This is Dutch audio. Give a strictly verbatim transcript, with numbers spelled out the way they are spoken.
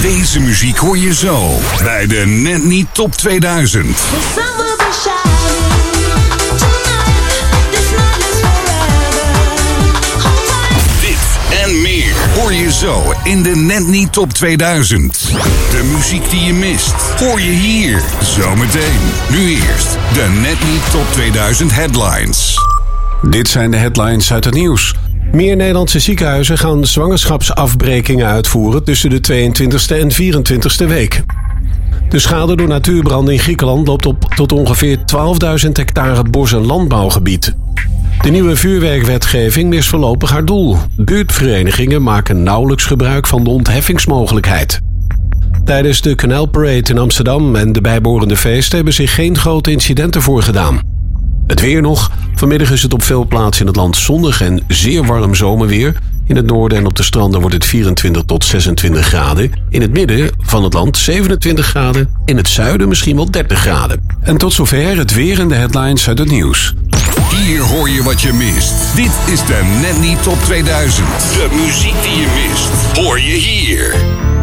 Deze muziek hoor je zo bij de Net Niet Top tweeduizend. Dit en meer hoor je zo in de Net Niet Top tweeduizend. De muziek die je mist hoor je hier zometeen. Nu eerst de Net Niet Top tweeduizend headlines. Dit zijn de headlines uit het nieuws. Meer Nederlandse ziekenhuizen gaan zwangerschapsafbrekingen uitvoeren tussen de tweeëntwintigste en vierentwintigste week. De schade door natuurbranden in Griekenland loopt op tot ongeveer twaalfduizend hectare bos- en landbouwgebied. De nieuwe vuurwerkwetgeving mist voorlopig haar doel. Buurtverenigingen maken nauwelijks gebruik van de ontheffingsmogelijkheid. Tijdens de Canal Parade in Amsterdam en de bijbehorende feesten hebben zich geen grote incidenten voorgedaan. Het weer nog. Vanmiddag is het op veel plaatsen in het land zonnig en zeer warm zomerweer. In het noorden en op de stranden wordt het vierentwintig tot zesentwintig graden. In het midden van het land zevenentwintig graden. In het zuiden misschien wel dertig graden. En tot zover het weer en de headlines uit het nieuws. Hier hoor je wat je mist. Dit is de Net Niet Top tweeduizend. De muziek die je mist, hoor je hier.